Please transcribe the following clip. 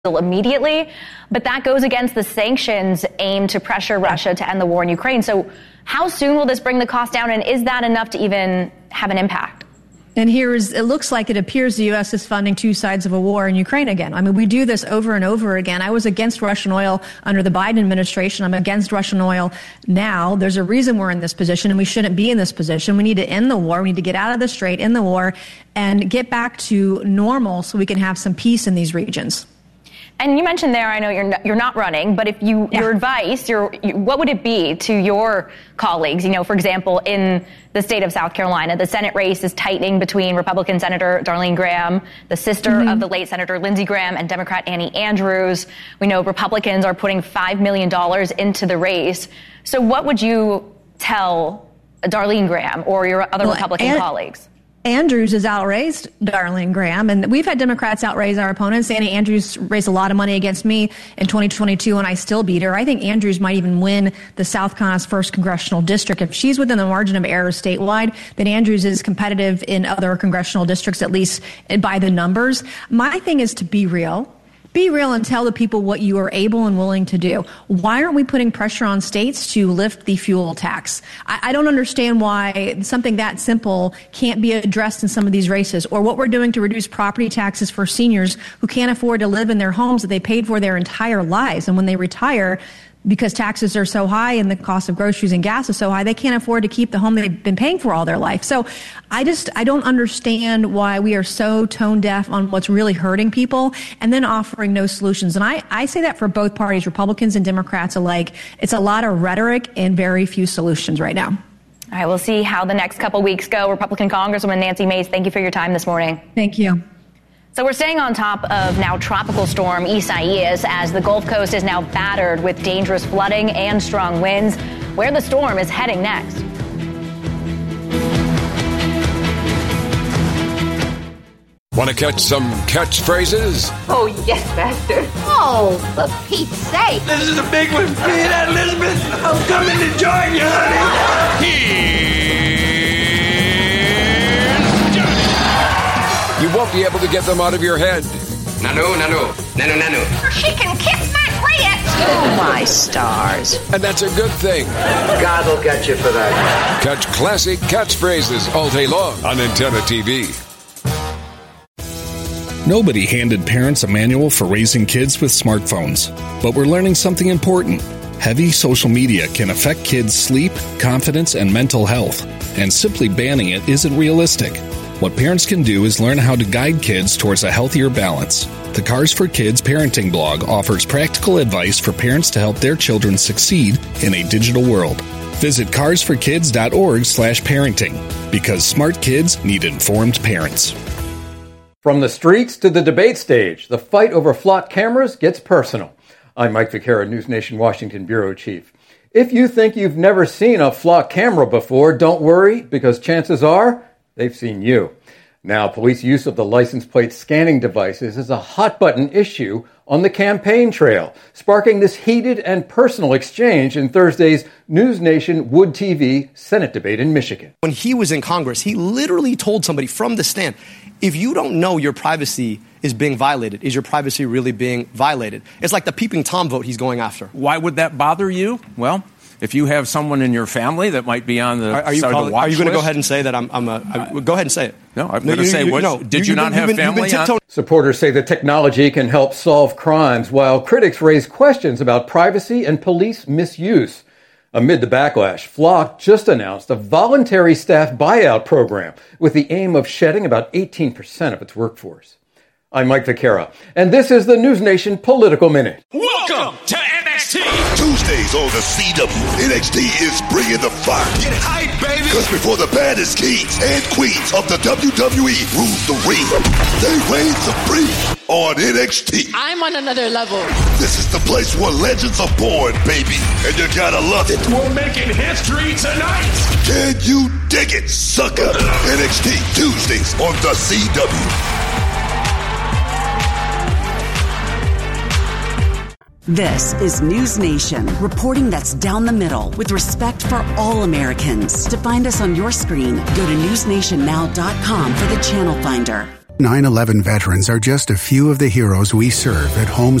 immediately, but that goes against the sanctions aimed to pressure Russia to end the war in Ukraine. So how soon will this bring the cost down, and is that enough to even have an impact? And it looks like it appears the U.S. is funding two sides of a war in Ukraine again. I mean, we do this over and over again. I was against Russian oil under the Biden administration. I'm against Russian oil now. There's a reason we're in this position, and we shouldn't be in this position. We need to end the war. We need to get out of the strait, end the war, and get back to normal so we can have some peace in these regions. And you mentioned there, I know you're not running, but if your advice, what would it be to your colleagues? You know, for example, in the state of South Carolina, the Senate race is tightening between Republican Senator Darlene Graham, the sister of the late Senator Lindsey Graham, and Democrat Annie Andrews. We know Republicans are putting $5 million into the race. So what would you tell Darlene Graham or your other Republican colleagues? Andrews has outraised Darlene Graham, and we've had Democrats outraise our opponents. Annie Andrews raised a lot of money against me in 2022, and I still beat her. I think Andrews might even win the South Carolina's 1st congressional district. If she's within the margin of error statewide, then Andrews is competitive in other congressional districts, at least by the numbers. My thing is to be real. Be real and tell the people what you are able and willing to do. Why aren't we putting pressure on states to lift the fuel tax? I don't understand why something that simple can't be addressed in some of these races, or what we're doing to reduce property taxes for seniors who can't afford to live in their homes that they paid for their entire lives. And when they retire, because taxes are so high and the cost of groceries and gas is so high, they can't afford to keep the home they've been paying for all their life. So I don't understand why we are so tone deaf on what's really hurting people and then offering no solutions. And I say that for both parties, Republicans and Democrats alike. It's a lot of rhetoric and very few solutions right now. All right, we'll see how the next couple weeks go. Republican Congresswoman Nancy Mace, thank you for your time this morning. Thank you. So we're staying on top of now tropical storm Isaias as the Gulf Coast is now battered with dangerous flooding and strong winds. Where the storm is heading next. Want to catch some catchphrases? Oh, yes, Master. Oh, for Pete's sake. This is a big one. Hey, that Elizabeth. I'm coming to join you, honey. You won't be able to get them out of your head. Nano. She can kiss my grits. Oh, my stars. And that's a good thing. God will get you for that. Catch classic catchphrases all day long on Antenna TV. Nobody handed parents a manual for raising kids with smartphones. But we're learning something important. Heavy social media can affect kids' sleep, confidence, and mental health. And simply banning it isn't realistic. What parents can do is learn how to guide kids towards a healthier balance. The Cars for Kids parenting blog offers practical advice for parents to help their children succeed in a digital world. Visit carsforkids.org/parenting, because smart kids need informed parents. From the streets to the debate stage, the fight over flock cameras gets personal. I'm Mike Vaquera, News Nation Washington Bureau Chief. If you think you've never seen a flock camera before, don't worry, because chances are they've seen you. Now, police use of the license plate scanning devices is a hot-button issue on the campaign trail, sparking this heated and personal exchange in Thursday's News Nation Wood TV Senate debate in Michigan. When he was in Congress, he literally told somebody from the stand, if you don't know your privacy is being violated, is your privacy really being violated? It's like the peeping Tom vote he's going after. Why would that bother you? Well, if you have someone in your family that might be on the side of the watch list. Are you going to go ahead and say that go ahead and say it? No, I'm going to say, did you not have family on? Supporters say the technology can help solve crimes, while critics raise questions about privacy and police misuse. Amid the backlash, Flock just announced a voluntary staff buyout program with the aim of shedding about 18% of its workforce. I'm Mike Vaquera, and this is the News Nation Political Minute. Welcome to NXT! Tuesdays on the CW, NXT is bringing the fire. Get hype, baby! Because before the baddest kings and queens of the WWE rule the ring, they reign supreme on NXT. I'm on another level. This is the place where legends are born, baby, and you gotta love it. We're making history tonight! Can you dig it, sucker? NXT, Tuesdays on the CW. This is News Nation, reporting that's down the middle with respect for all Americans. To find us on your screen, go to newsnationnow.com for the channel finder. 9/11 veterans are just a few of the heroes we serve at Home